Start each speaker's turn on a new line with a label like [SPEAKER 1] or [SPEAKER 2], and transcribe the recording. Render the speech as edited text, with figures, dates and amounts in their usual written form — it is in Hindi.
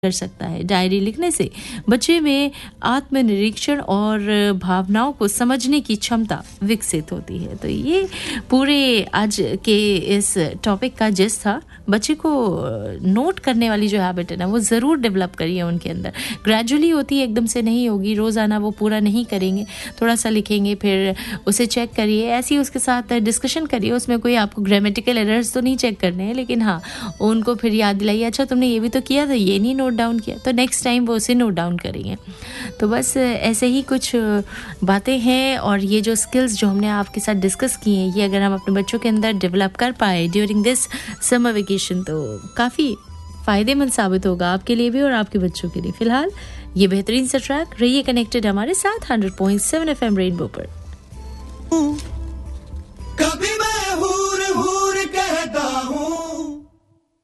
[SPEAKER 1] कर सकता है। डायरी लिखने से बच्चे में आत्मनिरीक्षण और भावनाओं को समझने की क्षमता विकसित होती है। तो ये पूरे आज के इस टॉपिक का जिस था, बच्चे को नोट करने वाली जो हैबिट है ना, वो ज़रूर डेवलप करिए उनके अंदर। ग्रेजुअली होती है, एकदम से नहीं होगी। रोज़ाना वो पूरा नहीं करेंगे, थोड़ा सा लिखेंगे, फिर उसे चेक करिए। ऐसे ही उसके साथ डिस्कशन करिए। उसमें कोई आपको ग्रामेटिकल एरर्स तो नहीं चेक करने हैं, लेकिन हाँ, उनको फिर याद दिलाइए, अच्छा तुमने ये भी तो किया था, ये नहीं नोट डाउन किया, तो नेक्स्ट टाइम वो उसे नोट डाउन करेंगे। तो बस ऐसे ही कुछ बातें हैं। और ये जो स्किल्स जो हमने आपके साथ डिस्कस की हैं, ये अगर हम अपने बच्चों के अंदर डेवलप कर पाए ड्यूरिंग दिस समर वेकेशन, तो काफ़ी फ़ायदेमंद साबित होगा आपके लिए भी और आपके बच्चों के लिए। फिलहाल ये बेहतरीन सा ट्रैक, रहिए कनेक्टेड हमारे साथ 100.7 FM रेनबो पर।
[SPEAKER 2] कभी